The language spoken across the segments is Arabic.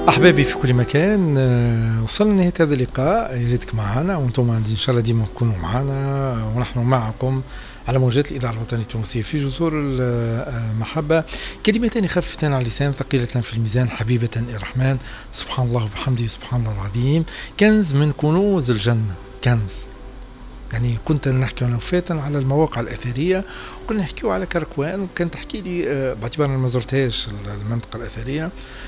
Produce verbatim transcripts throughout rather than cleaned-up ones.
أحبابي في كل مكان، وصلنا لنهاية هذا اللقاء. يا ريتك معنا وانتم إن شاء الله ديما تكونوا معنا ونحن معكم على موجات الإذاعة الوطنية التونسية في جسور المحبة. كلمتان خفيفتان على اللسان ثقيلة في الميزان، حبيبة إلى الرحمن، سبحان الله وبحمده سبحان الله العظيم، كنز من كنوز الجنة. كنز يعني كنت نحكي أنا وفاتن على المواقع الأثرية، وكنا نحكيو على كركوان، وكانت تحكي لي باعتبار أنا ما زرتهاش المنطقة الأثرية،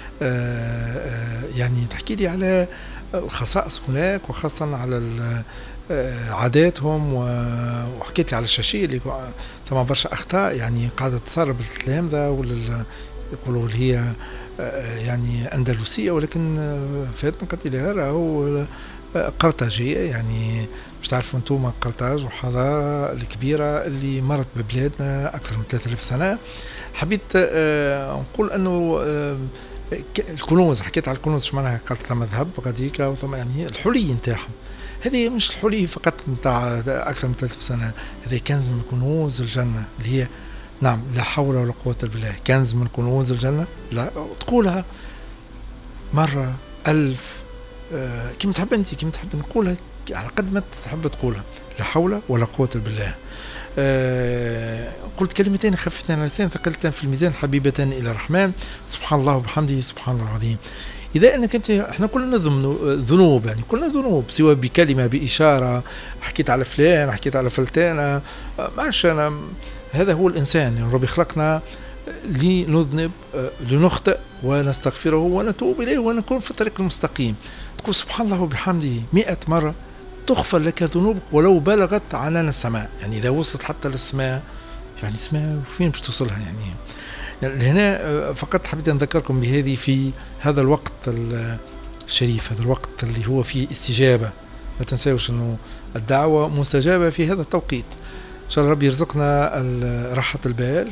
يعني تحكي لي على الخصائص هناك، وخاصة على عاداتهم، وحكيت لي على الشاشية اللي ثم برشا أخطاء يعني قاعدة تصرف بالتلامذة ولا يقولوا اللي هي يعني أندلسية، ولكن فاتن قلت لها راهو قرطاجية، يعني مش تعرفوا انتم قرطاج وحضارة الكبيرة اللي مرت ببلادنا أكثر من ثلاثة آلاف سنة. حبيت نقول أنه الكنوز، حكيت على الكنوز شو معناها، قالت ثم ذهب غاديكا وثم يعني الحلي نتاعهم، هذه مش الحلي فقط نتاع أكثر من ثلاثة آلاف سنة، هذه كنز من كنوز الجنة اللي هي نعم لا حول ولا قوة إلا بالله. كنز من كنوز الجنة، لا تقولها مرة ألف آه كم تحب أنت، كم تحب نقولها على قد ما تحب تقولها، لا حول ولا قوة إلا بالله. آه قلت كلمتين خفتان على اللسان ثقلتان في الميزان، حبيبة إلى الرحمن، سبحان الله وبحمده سبحان الله العظيم. إذا أنك أنت إحنا كلنا ذنوب، يعني كلنا ذنوب، سواء بكلمة بإشارة، حكيت على فلان، حكيت على فلتانة، معش أنا هذا هو الإنسان، يعني ربي خلقنا لنذنب لنخطئ ونستغفره ونتوب إليه ونكون في الطريق المستقيم. تقول سبحان الله وبحمده مئة مرة تغفر لك ذنوبك ولو بلغت عنان السماء، يعني إذا وصلت حتى للسماء، يعني السماء فين باش توصلها يعني. يعني هنا فقط حبيت نذكركم بهذه في هذا الوقت الشريف، هذا الوقت اللي هو فيه استجابة. ما تنساوش أنه الدعوة مستجابة في هذا التوقيت. إن شاء الله ربي يرزقنا راحة البال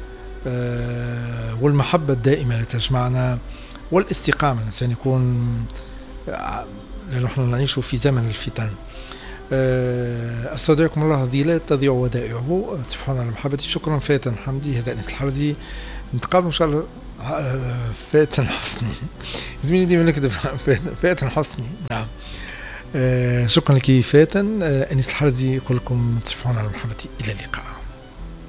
والمحبة الدائمة اللي تجمعنا، والاستقامة، الإنسان يكون، لأنه نحن نعيش في زمن الفتن. استودعكم الله الذي لا تضيع ودائعه، سبحان الله محبتي. شكرا فاتن حمدي، هذا أنيس الحرزي، نتقابل إن شاء الله. فاتن حسني زميلي ديما نكتب فاتن حسني، نعم. شكرا لك فاتن. أنيس الحرزي يقول لكم سبحان الله محبتي، إلى اللقاء.